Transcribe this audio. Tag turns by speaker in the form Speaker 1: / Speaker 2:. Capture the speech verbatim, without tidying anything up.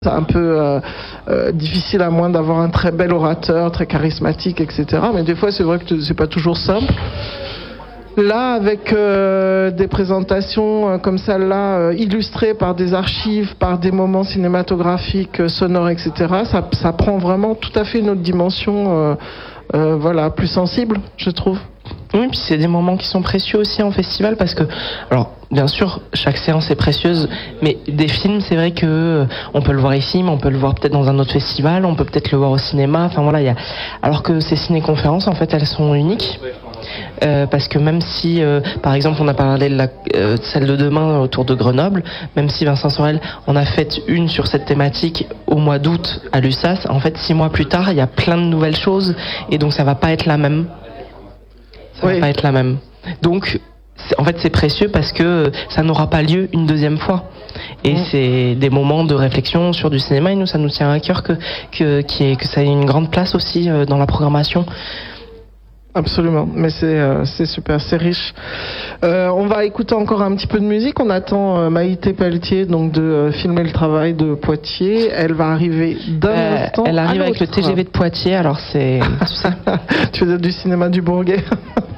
Speaker 1: C'est un peu euh, euh, difficile à moins d'avoir un très bel orateur, très charismatique, et cetera. Mais des fois, c'est vrai que c'est pas toujours simple. Là, avec euh, des présentations euh, comme celle-là, euh, illustrées par des archives, par des moments cinématographiques, euh, sonores, et cetera, ça, ça prend vraiment tout à fait une autre dimension, euh, euh, voilà, plus sensible, je trouve.
Speaker 2: Oui, puis c'est des moments qui sont précieux aussi en festival parce que, alors, bien sûr, chaque séance est précieuse, mais des films, c'est vrai que euh, on peut le voir ici, mais on peut le voir peut-être dans un autre festival, on peut peut-être le voir au cinéma. Enfin voilà, il y a. Alors que ces ciné-conférences, en fait, elles sont uniques. Euh, parce que même si, euh, par exemple, on a parlé de la, euh, celle de demain autour de Grenoble, même si Vincent Sorel en a fait une sur cette thématique au mois d'août à l'U S A S, en fait, six mois plus tard, il y a plein de nouvelles choses, et donc ça va pas être la même. Ça oui. va pas être la même. Donc, en fait, c'est précieux parce que ça n'aura pas lieu une deuxième fois. Et mmh. c'est des moments de réflexion sur du cinéma, et nous, ça nous tient à cœur que, que, qu'il y ait, que ça ait une grande place aussi dans la programmation.
Speaker 1: Absolument, mais c'est euh, c'est super, c'est riche. Euh, on va écouter encore un petit peu de musique. On attend euh, Maïté Pelletier donc de euh, filmer le travail de Poitiers. Elle va arriver d'un
Speaker 2: euh,
Speaker 1: instant.
Speaker 2: Elle arrive avec le T G V de Poitiers, alors c'est.
Speaker 1: Tu faisais du cinéma du Bourget.